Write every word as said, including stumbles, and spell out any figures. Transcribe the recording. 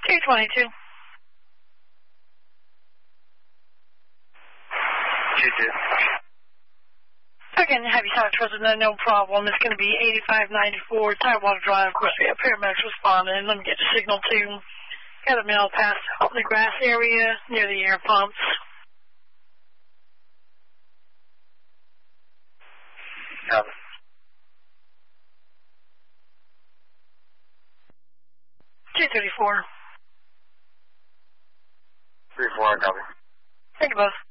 two twenty-two. two two. Again, heavy side president, no problem. It's going to be eighty-five ninety-four, Tidewater Drive. Of course, we have paramedics responding. Let me get the signal to got a mail past the grass area near the air pumps. Copy. two thirty-four. three four, copy. Thank you both.